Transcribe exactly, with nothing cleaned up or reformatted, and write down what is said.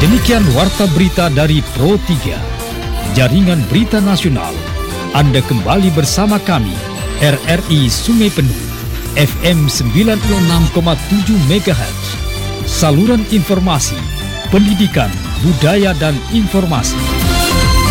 Demikian warta berita dari Pro tiga, Jaringan Berita Nasional. Anda kembali bersama kami, R R I Sungai Penuh, F M sembilan puluh enam koma tujuh megahertz. Saluran informasi, pendidikan, budaya, dan informasi.